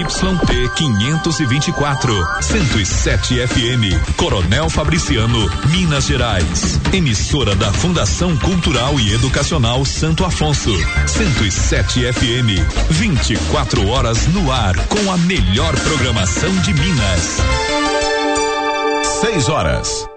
ZYP 524, 107 FM, Coronel Fabriciano, Minas Gerais. Emissora da Fundação Cultural e Educacional Santo Afonso, 107 FM, 24 horas no ar com a melhor programação de Minas. 6 horas.